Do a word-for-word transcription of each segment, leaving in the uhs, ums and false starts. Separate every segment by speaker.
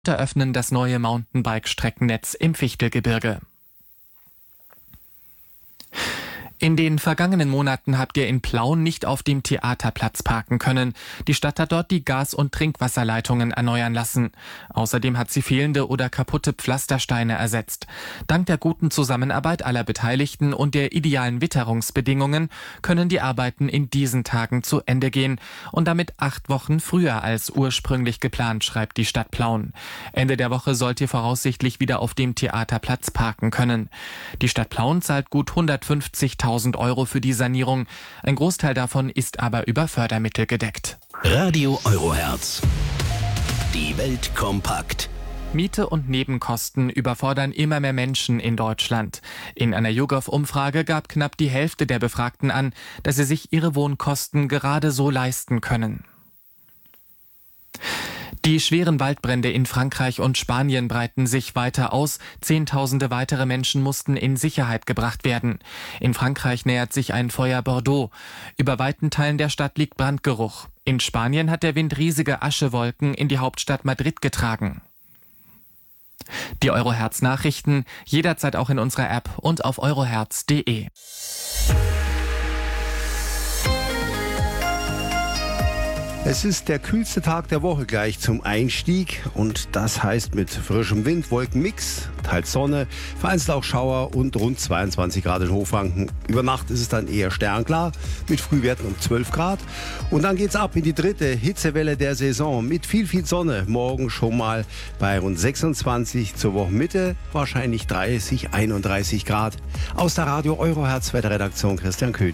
Speaker 1: eröffnen das neue Mountainbike-Streckennetz im Fichtelgebirge. In den vergangenen Monaten habt ihr in Plauen nicht auf dem Theaterplatz parken können. Die Stadt hat dort die Gas- und Trinkwasserleitungen erneuern lassen. Außerdem hat sie fehlende oder kaputte Pflastersteine ersetzt. Dank der guten Zusammenarbeit aller Beteiligten und der idealen Witterungsbedingungen können die Arbeiten in diesen Tagen zu Ende gehen und damit acht Wochen früher als ursprünglich geplant, schreibt die Stadt Plauen. Ende der Woche sollt ihr voraussichtlich wieder auf dem Theaterplatz parken können. Die Stadt Plauen zahlt gut hundertfünfzigtausend Euro für die Sanierung. Ein Großteil davon ist aber über Fördermittel gedeckt.
Speaker 2: Radio Eurohertz. Die Welt kompakt.
Speaker 1: Miete und Nebenkosten überfordern immer mehr Menschen in Deutschland. In einer YouGov-Umfrage gab knapp die Hälfte der Befragten an, dass sie sich ihre Wohnkosten gerade so leisten können. Die schweren Waldbrände in Frankreich und Spanien breiten sich weiter aus. Zehntausende weitere Menschen mussten in Sicherheit gebracht werden. In Frankreich nähert sich ein Feuer Bordeaux. Über weiten Teilen der Stadt liegt Brandgeruch. In Spanien hat der Wind riesige Aschewolken in die Hauptstadt Madrid getragen. Die Eurohertz-Nachrichten jederzeit auch in unserer App und auf eurohertz punkt de.
Speaker 3: Es ist der kühlste Tag der Woche gleich zum Einstieg und das heißt mit frischem Wind, Wolkenmix, teils Sonne, vereinzelt auch Schauer und rund zweiundzwanzig Grad in Hochfranken. Über Nacht ist es dann eher sternklar mit Frühwerten um zwölf Grad und dann geht's ab in die dritte Hitzewelle der Saison mit viel, viel Sonne. Morgen schon mal bei rund sechsundzwanzig, zur Wochenmitte wahrscheinlich dreißig, einunddreißig Grad. Aus der Radio Eurohertz Wetterredaktion Christian Köhn.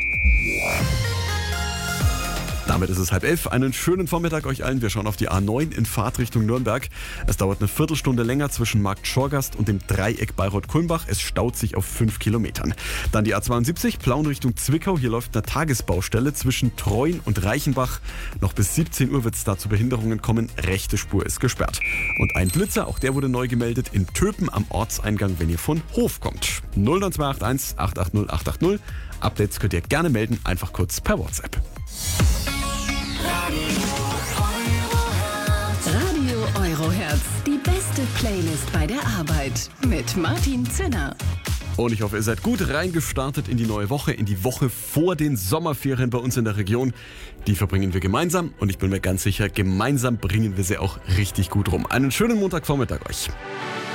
Speaker 4: Damit ist es halb elf. Einen schönen Vormittag euch allen. Wir schauen auf die A neun in Fahrtrichtung Nürnberg. Es dauert eine Viertelstunde länger zwischen Markt Schorgast und dem Dreieck Bayreuth-Kulmbach. Es staut sich auf fünf Kilometern. Dann die A zweiundsiebzig, Plauen Richtung Zwickau. Hier läuft eine Tagesbaustelle zwischen Treuen und Reichenbach. Noch bis siebzehn Uhr wird es da zu Behinderungen kommen. Rechte Spur ist gesperrt. Und ein Blitzer, auch der wurde neu gemeldet, in Töpen am Ortseingang, wenn ihr von Hof kommt. null neun zwei acht eins acht acht null acht acht null. Updates könnt ihr gerne melden, einfach kurz per WhatsApp.
Speaker 5: Radio Eurohertz, die beste Playlist bei der Arbeit mit Martin Zinner.
Speaker 4: Und ich hoffe, ihr seid gut reingestartet in die neue Woche, in die Woche vor den Sommerferien bei uns in der Region. Die verbringen wir gemeinsam und ich bin mir ganz sicher, gemeinsam bringen wir sie auch richtig gut rum. Einen schönen Montagvormittag euch.